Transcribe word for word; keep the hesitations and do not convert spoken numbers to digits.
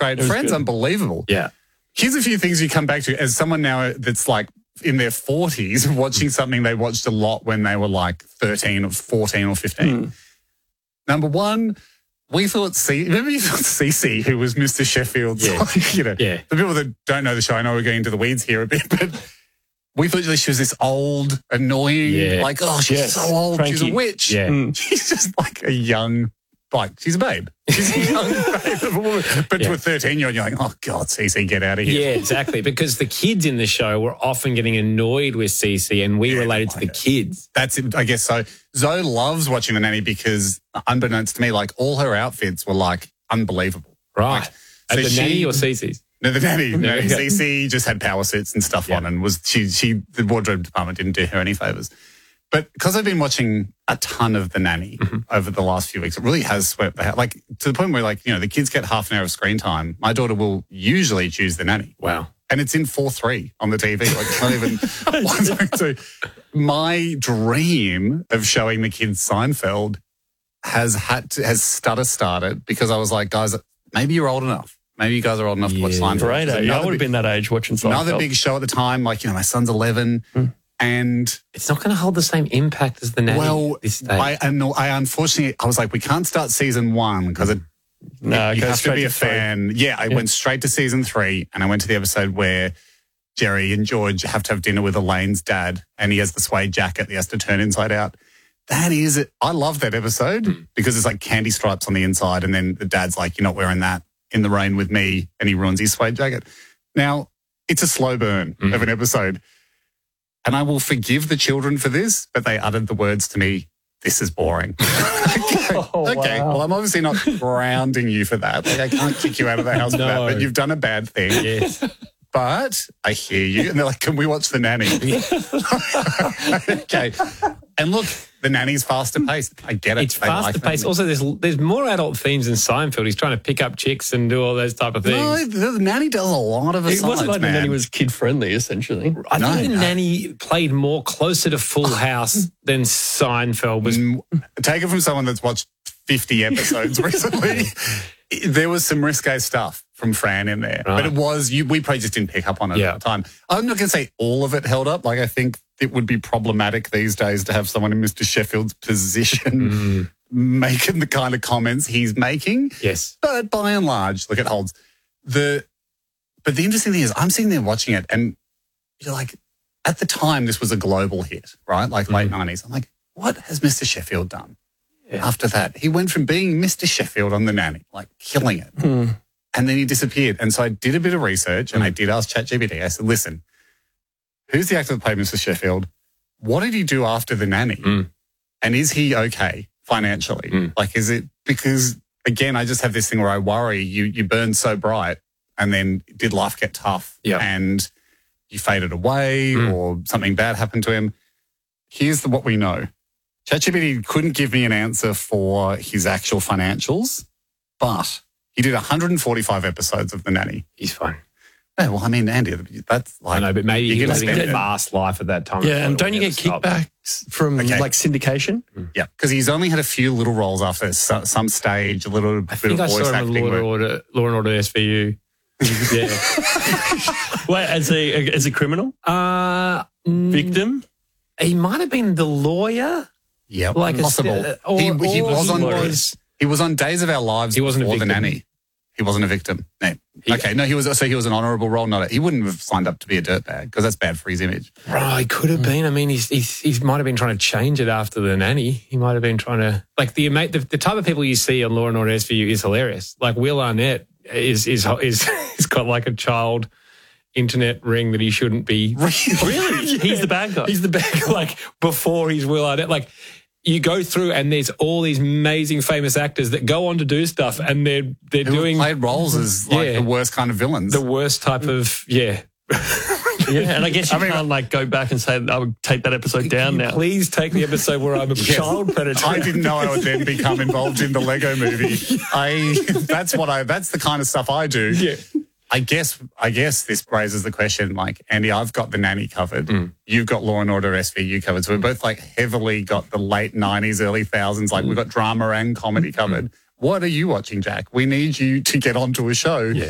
great. was Friends, good. unbelievable. Yeah. Here's a few things you come back to as someone now that's like in their forties watching something they watched a lot when they were like thirteen or fourteen or fifteen. Mm. Number one, we thought C. Remember you thought Cece, who was Mister Sheffield's, Yeah. like, you know, Yeah. the people that don't know the show, I know we're getting into the weeds here a bit, but we thought she was this old, annoying, Yeah. like, oh, she's Yes. so old, she's a Cranky. witch. Yeah. Mm. She's just like a young, like, she's a babe. She's a young babe of a woman. But Yeah. to a thirteen-year-old, you're like, oh, God, Cece, get out of here. Yeah, exactly. Because the kids in the show were often getting annoyed with Cece, and we Yeah, related to like the it. kids. That's it, I guess so. Zoe loves watching The Nanny because, unbeknownst to me, like, all her outfits were, like, unbelievable. Right. Like, At so the she- nanny or Cece's? No, the nanny. No, Okay. Cece just had power suits and stuff Yeah. on, and was she? She the wardrobe department didn't do her any favors. But because I've been watching a ton of The Nanny Mm-hmm. over the last few weeks, it really has swept the house. Like to the point where, like, you know, the kids get half an hour of screen time. My daughter will usually choose The Nanny, Wow. and it's in four three on the T V. Like it's not even one two. My dream of showing the kids Seinfeld has had to, has stutter started because I was like, guys, maybe you're old enough. Maybe you guys are old enough to watch Yeah. Seinfeld. Great It's age. I another would have big- been that age watching Seinfeld. Another big show at the time, like, you know, my son's eleven, Mm. and It's not going to hold the same impact as the nanny. well, at this stage. I, I know, I unfortunately, I was like, we can't start season one because it No, you go have to straight be a three. fan. Yeah, I Yeah. went straight to season three, and I went to the episode where Jerry and George have to have dinner with Elaine's dad, and he has the suede jacket that he has to turn inside out. That is it. I love that episode Mm. because it's like candy stripes on the inside, and then the dad's like, "You're not wearing that in the rain with me," and he ruins his suede jacket. Now, it's a slow burn Mm. of an episode, and I will forgive the children for this, but they uttered the words to me, "This is boring." okay, Oh, okay. wow. Well, I'm obviously not grounding you for that. Like, I can't kick you out of the house for that, No. but you've done a bad thing. yes. But I hear you. And they're like, can we watch The Nanny? okay. And look, The Nanny's faster paced. I get it. It's They like faster that. paced. Also, there's there's more adult themes in Seinfeld. He's trying to pick up chicks and do all those type of things. No, the, the Nanny does a lot of It asides, wasn't like man. the nanny was kid friendly, essentially. I No, think the no. nanny played more closer to Full House than Seinfeld was. Mm, Take it from someone that's watched fifty episodes recently. There was some risque stuff from Fran in there, Right. but it was you. We probably just didn't pick up on it Yeah. at the time. I'm not going to say all of it held up. Like I think it would be problematic these days to have someone in Mister Sheffield's position making the kind of comments he's making. Yes. But by and large, look, it holds. The but the interesting thing is, I'm sitting there watching it, and you're like, at the time, this was a global hit, right? Like late nineties. I'm like, what has Mister Sheffield done? Yeah. After that, he went from being Mister Sheffield on The Nanny, like killing it, Hmm. and then he disappeared. And so I did a bit of research, and I did ask ChatGPT. I said, listen, who's the actor that played Mister Sheffield? What did he do after The Nanny? Mm. And is he okay financially? Mm. Like, is it because, again, I just have this thing where I worry you you burn so bright, and then did life get tough? Yeah. And he faded away, Mm. or something bad happened to him. Here's the, what we know. ChatGPT couldn't give me an answer for his actual financials, but he did one hundred forty-five episodes of The Nanny. He's fine. Yeah, well, I mean, Andy, that's I like, know, but maybe you're he gonna was living spend a it. fast life at that time. Yeah, and don't you get Stop. kickbacks from Okay. like syndication? yeah, because he's only had a few little roles after so, some stage, a little I bit think of I voice saw him acting. in Law and work. Order, Law and Order S V U. yeah. Wait, as a as a criminal Uh, mm, victim? he might have been the lawyer. Yeah, Like a- possible. uh, or- he, he or was he on was- he was on Days of Our Lives. He wasn't a before The victim. Nanny. He wasn't a victim. No. He- okay, no, he was. So he was an honourable role. Not a, he wouldn't have signed up to be a dirtbag because that's bad for his image. Right, he could have been. I mean, he's, he's, he might have been trying to change it after The Nanny. He might have been trying to, like, the the, the type of people you see on Law and Order S V U is hilarious. Like, Will Arnett is is is is got like a child internet ring that he shouldn't be. Really? He's the bad guy. He's the bad guy. Like, before he's Will Arnett. Like, you go through and there's all these amazing famous actors that go on to do stuff, and they're they're Who doing played roles as like Yeah. the worst kind of villains. the worst type of yeah. Yeah, and I guess you I mean, can't like go back and say I would take that episode down now. Please take the episode where I'm a Yes. child predator. I didn't know I would then become involved in the Lego movie. I that's what I that's the kind of stuff I do. Yeah. I guess I guess this raises the question, like, Andy, I've got The Nanny covered. You've got Law and Order S V U covered. So we've both like heavily got the late nineties, early thousands, like we've got drama and comedy covered. What are you watching, Jack? We need you to get onto a show